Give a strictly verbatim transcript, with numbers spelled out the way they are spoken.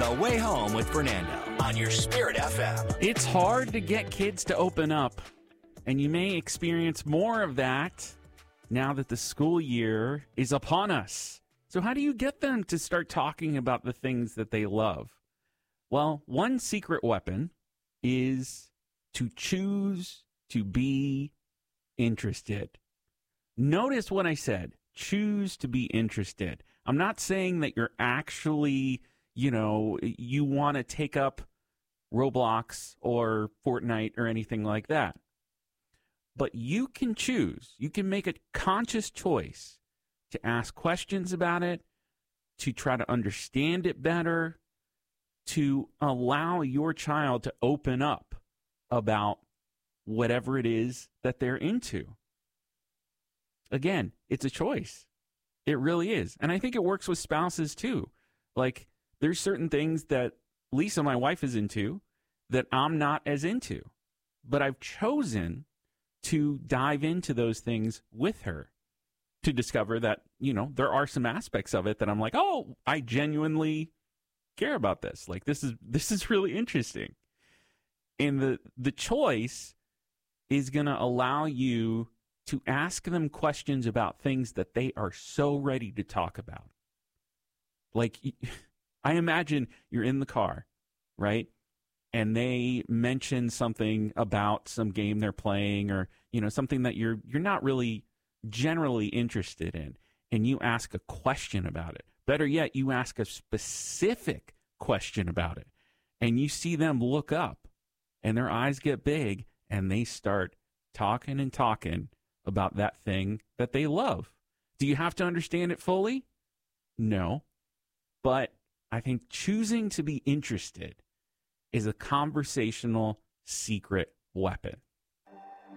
The Way Home with Fernando on your Spirit F M. It's hard to get kids to open up, and you may experience more of that now that the school year is upon us. So how do you get them to start talking about the things that they love? Well, one secret weapon is to choose to be interested. Notice what I said. Choose to be interested. I'm not saying that you're actually, you know, you want to take up Roblox or Fortnite or anything like that. But you can choose. You can make a conscious choice to ask questions about it, to try to understand it better, to allow your child to open up about whatever it is that they're into. Again, it's a choice. It really is. And I think it works with spouses too. Like, there's certain things that Lisa, my wife, is into that I'm not as into. But I've chosen to dive into those things with her to discover that, you know, there are some aspects of it that I'm like, oh, I genuinely care about this. Like, this is this is really interesting. And the the choice is going to allow you to ask them questions about things that they are so ready to talk about. Like, I imagine you're in the car, right? And they mention something about some game they're playing, or, you know, something that you're you're not really generally interested in, and you ask a question about it. Better yet, you ask a specific question about it, and you see them look up, and their eyes get big, and they start talking and talking about that thing that they love. Do you have to understand it fully? No. But I think choosing to be interested is a conversational secret weapon.